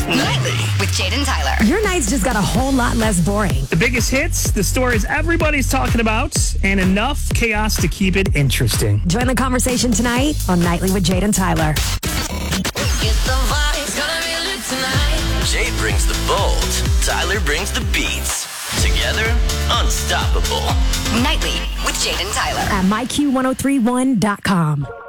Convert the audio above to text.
Nightly with Jaden Tyler. Your nights just got a whole lot less boring. The biggest hits, the stories everybody's talking about, and enough chaos to keep it interesting. Join the conversation tonight on Nightly with Jaden Tyler. Jade brings the bold, Tyler brings the beats. Together, unstoppable. Nightly with Jaden Tyler. At myQ1031.com.